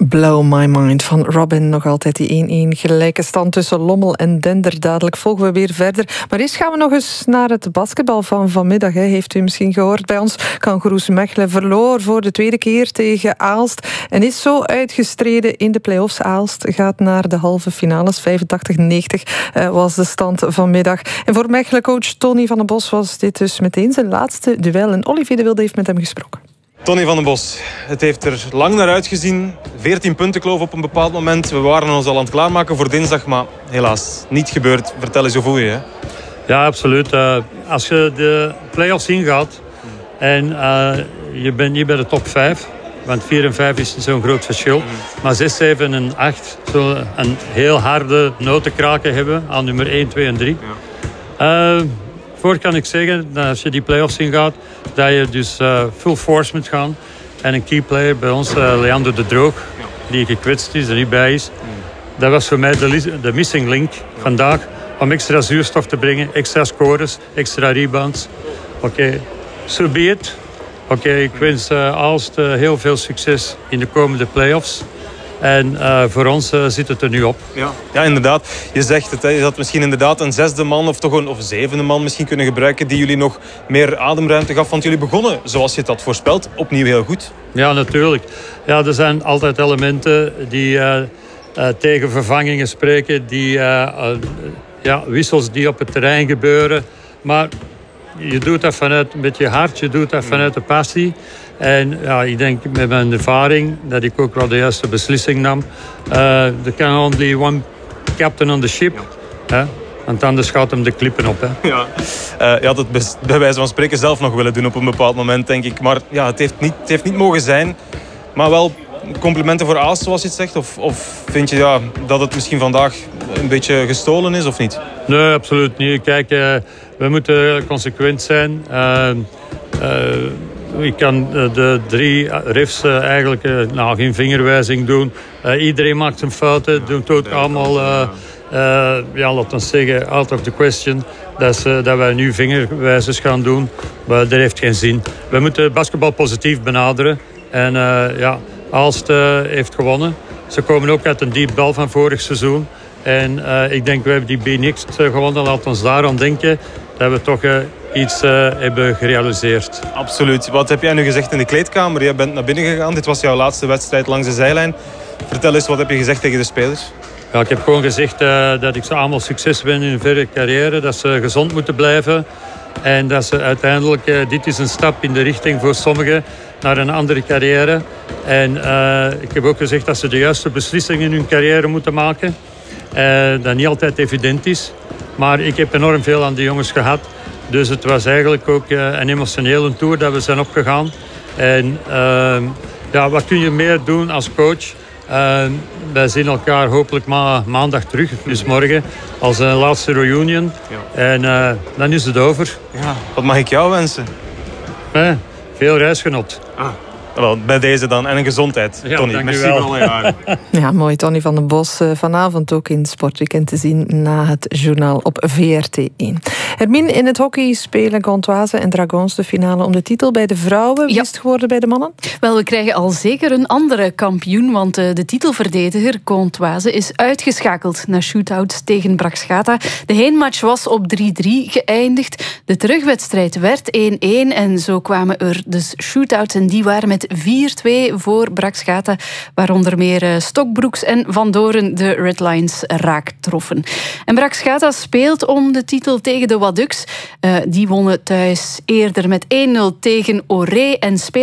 Blow My Mind van Robin. Nog altijd die 1-1 gelijke stand tussen Lommel en Dender. Dadelijk volgen we weer verder. Maar eerst gaan we nog eens naar het basketbal van vanmiddag. Heeft u misschien gehoord bij ons. Kangaroes Mechelen verloor voor de tweede keer tegen Aalst. En is zo uitgestreden in de play-offs. Aalst gaat naar de halve finales. 85-90 was de stand vanmiddag. En voor Mechelen-coach Tony van den Bos was dit dus meteen zijn laatste duel. En Olivier de Wilde heeft met hem gesproken. Tony van den Bos, het heeft er lang naar uitgezien. 14 punten kloof op een bepaald moment. We waren ons al aan het klaarmaken voor dinsdag, maar helaas niet gebeurd. Vertel eens, hoe voel je je? Ja, absoluut. Als je de play-offs ingaat en je bent niet bij de top 5, want 4 en 5 is niet zo'n groot verschil, maar 6, 7 en 8 zullen een heel harde notenkraken hebben aan nummer 1, 2 en 3. Ja. Voor kan ik zeggen, dat als je die play-offs ingaat, dat je dus full force moet gaan. En een key player bij ons, Leandro de Droog, die gekwetst is, er niet bij is. Dat was voor mij de missing link vandaag, om extra zuurstof te brengen, extra scores, extra rebounds. Oké, so be it. Oké, ik wens Aalst heel veel succes in de komende play-offs. En voor ons zit het er nu op. Ja, inderdaad. Je zegt het, je had misschien inderdaad een 6e man of toch een 7e man misschien kunnen gebruiken die jullie nog meer ademruimte gaf. Want jullie begonnen, zoals je het had voorspeld, opnieuw heel goed. Ja, natuurlijk. Ja, er zijn altijd elementen die tegen vervangingen spreken, die wissels die op het terrein gebeuren. Maar je doet dat met je hart, je doet dat vanuit de passie. En ja, ik denk met mijn ervaring dat ik ook wel de juiste beslissing nam. There can only one captain on the ship. Want anders gaat hem de klippen op. Hè. Ja. Je had het bij wijze van spreken zelf nog willen doen op een bepaald moment, denk ik. Maar ja, het heeft niet mogen zijn. Maar wel complimenten voor Aalst, zoals je het zegt? Of vind je dat het misschien vandaag een beetje gestolen is, of niet? Nee, absoluut niet. Kijk, we moeten consequent zijn. Ik kan de 3 refs eigenlijk geen vingerwijzing doen. Iedereen maakt zijn fouten. Doet ook allemaal, laten we zeggen, out of the question. Dat wij nu vingerwijzers gaan doen. Maar dat heeft geen zin. We moeten basketbal positief benaderen. En Aalst heeft gewonnen. Ze komen ook uit een diep dal van vorig seizoen. En ik denk, we hebben die B-Nixt gewonnen. Laat ons daaraan denken dat we toch iets hebben gerealiseerd. Absoluut. Wat heb jij nu gezegd in de kleedkamer? Je bent naar binnen gegaan. Dit was jouw laatste wedstrijd langs de zijlijn. Vertel eens, wat heb je gezegd tegen de spelers? Ja, ik heb gewoon gezegd dat ik ze allemaal succes wens in hun verdere carrière. Dat ze gezond moeten blijven. En dat ze uiteindelijk, dit is een stap in de richting voor sommigen naar een andere carrière. En ik heb ook gezegd dat ze de juiste beslissingen in hun carrière moeten maken. Dat niet altijd evident is. Maar ik heb enorm veel aan die jongens gehad. Dus het was eigenlijk ook een emotionele tour dat we zijn opgegaan. En wat kun je meer doen als coach? Wij zien elkaar hopelijk maandag terug, dus morgen, als een laatste reunion. Ja. En dan is het over. Ja, wat mag ik jou wensen? Veel reisgenot. Wel, bij deze dan. En een gezondheid, Tony. Ja, merci voor alle jaren. Ja, mooi. Tony van den Bos vanavond ook in Sportweekend te zien na het journaal op VRT1. Hermine, in het hockey spelen Gantoise en Dragons de finale om de titel bij de vrouwen. Wie is het geworden bij de mannen? Wel, we krijgen al zeker een andere kampioen, want de titelverdediger Gantoise is uitgeschakeld na shootouts tegen Braks-Gata. De heenmatch was op 3-3 geëindigd. De terugwedstrijd werd 1-1 en zo kwamen er dus shootouts en die waren met 4-2 voor Braks-Gata, waar onder meer Stokbroeks en Van Doren de Red Lions raak troffen. En Braks-Gata speelt om de titel tegen de Waduks. Die wonnen thuis eerder met 1-0 tegen Oré en speelt